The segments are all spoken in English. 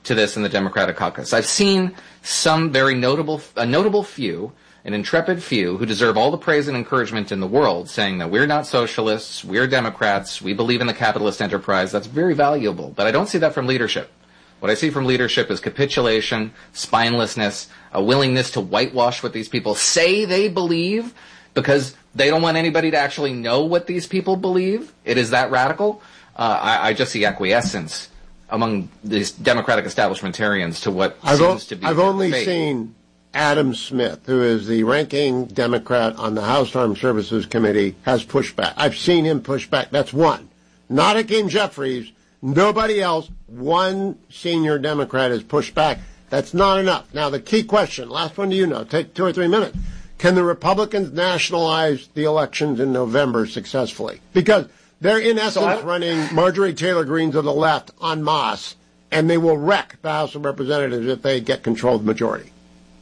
to this in the Democratic caucus. I've seen some very notable few, an intrepid few, who deserve all the praise and encouragement in the world, saying that we're not socialists, we're Democrats, we believe in the capitalist enterprise. That's very valuable. But I don't see that from leadership. What I see from leadership is capitulation, spinelessness, a willingness to whitewash what these people say they believe because they don't want anybody to actually know what these people believe. It is that radical. I just see acquiescence among these Democratic establishmentarians to what seems to be I've only seen Adam Smith, who is the ranking Democrat on the House Armed Services Committee, has pushed back. I've seen him push back. That's one. Not Hakeem Jeffries. Nobody else. One senior Democrat has pushed back. That's not enough. Now, the key question, last one to you now, take 2 or 3 minutes. Can the Republicans nationalize the elections in November successfully? Because they're, in essence, running Marjorie Taylor Greene to the left en masse, and they will wreck the House of Representatives if they get control of the majority.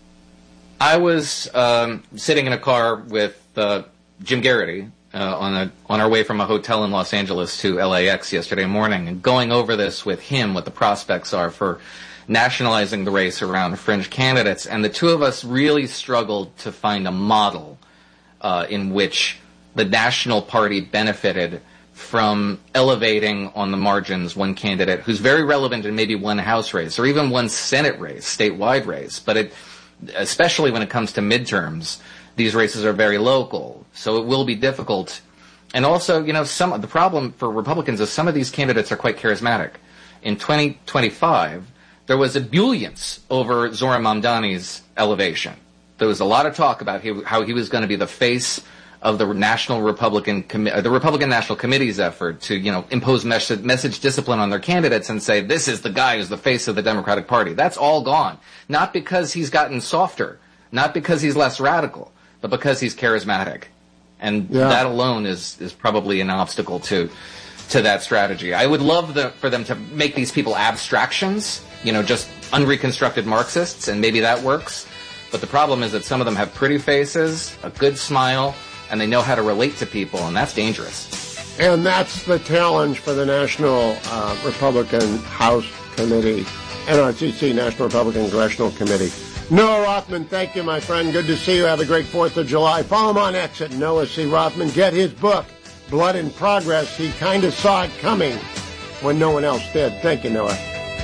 I was sitting in a car with Jim Garrity on our way from a hotel in Los Angeles to LAX yesterday morning, and going over this with him, what the prospects are for nationalizing the race around fringe candidates. And the two of us really struggled to find a model in which the National Party benefited from elevating on the margins one candidate who's very relevant in maybe one House race or even one Senate race, statewide race. But especially when it comes to midterms, these races are very local, so it will be difficult. And also, the problem for Republicans is some of these candidates are quite charismatic. In 2025, there was ebullience over Zohran Mamdani's elevation. There was a lot of talk about how he was going to be the face of the Republican National Committee's effort to, impose message discipline on their candidates and say, this is the guy who's the face of the Democratic Party. That's all gone. Not because he's gotten softer, not because he's less radical, but because he's charismatic. And that alone is probably an obstacle to that strategy. I would love for them to make these people abstractions, just unreconstructed Marxists, and maybe that works. But the problem is that some of them have pretty faces, a good smile, and they know how to relate to people, and that's dangerous. And that's the challenge for the National Republican House Committee, NRCC, National Republican Congressional Committee. Noah Rothman, thank you, my friend. Good to see you. Have a great 4th of July. Follow him on X at Noah C. Rothman. Get his book, Blood in Progress. He kind of saw it coming when no one else did. Thank you, Noah.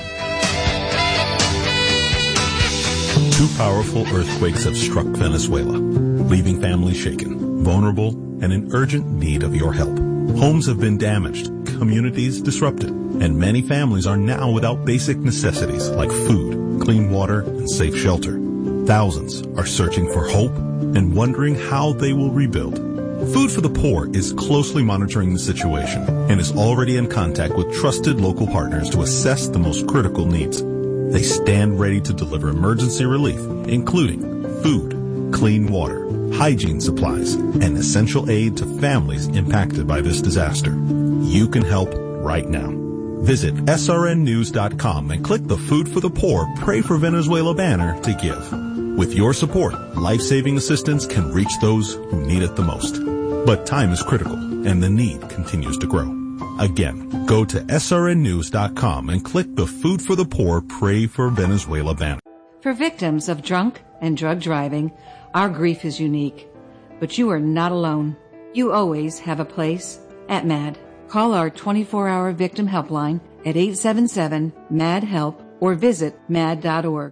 2 powerful earthquakes have struck Venezuela, leaving families shaken, vulnerable, and in urgent need of your help. Homes have been damaged, communities disrupted, and many families are now without basic necessities like food, clean water, and safe shelter. Thousands are searching for hope and wondering how they will rebuild. Food for the Poor is closely monitoring the situation and is already in contact with trusted local partners to assess the most critical needs. They stand ready to deliver emergency relief, including food, clean water, hygiene supplies, and essential aid to families impacted by this disaster. You can help right now. Visit srnnews.com and click the Food for the Poor Pray for Venezuela banner to give. With your support, life-saving assistance can reach those who need it the most. But time is critical, and the need continues to grow. Again, go to srnnews.com and click the Food for the Poor Pray for Venezuela banner. For victims of drunk and drug driving, our grief is unique. But you are not alone. You always have a place at MAD. Call our 24-hour victim helpline at 877-MAD-HELP or visit mad.org.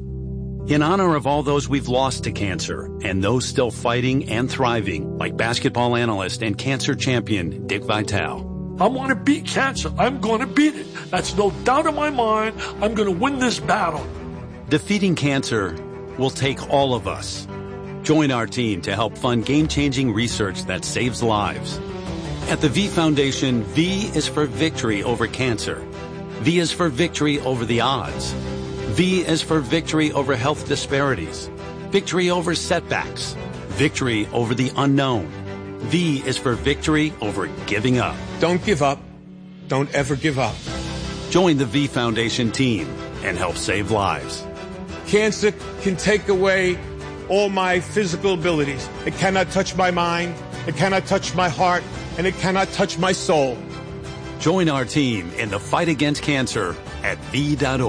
In honor of all those we've lost to cancer and those still fighting and thriving, like basketball analyst and cancer champion Dick Vitale. I want to beat cancer. I'm going to beat it. That's no doubt in my mind. I'm going to win this battle. Defeating cancer will take all of us. Join our team to help fund game-changing research that saves lives. At the V Foundation, V is for victory over cancer. V is for victory over the odds. V is for victory over health disparities, victory over setbacks, victory over the unknown. V is for victory over giving up. Don't give up. Don't ever give up. Join the V Foundation team and help save lives. Cancer can take away all my physical abilities. It cannot touch my mind, it cannot touch my heart, and it cannot touch my soul. Join our team in the fight against cancer at V.org.